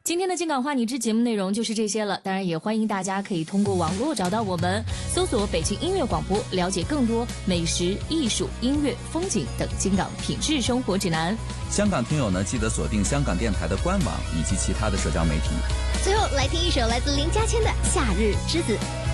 今天的京港话你知节目内容就是这些了，当然也欢迎大家可以通过网络找到我们，搜索北京音乐广播，了解更多美食、艺术、音乐、风景等京港品质生活指南。 香港听友呢，记得锁定香港电台的官网以及其他的社交媒体。 最后来听一首来自林家谦的《夏日之子》。